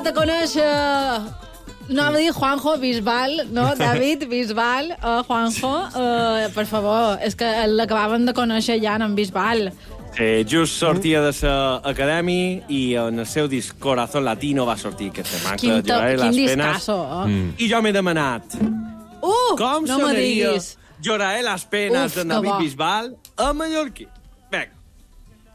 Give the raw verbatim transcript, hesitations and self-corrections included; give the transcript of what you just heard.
acabat de conèixer... No, va dir Juanjo Bisbal, no? David Bisbal, uh, Juanjo, uh, per favor, és que l'acabaven de conèixer ja en Bisbal. Sí, just sortia de l'acadèmia i en el seu disc Corazón Latino va sortir aquesta manca. Quin, to, quin discasso, oh. Mm. I jo m'he demanat uh, com no sonaria diguis. Lloraré les penes Uf, de David Bisbal a mallorquí.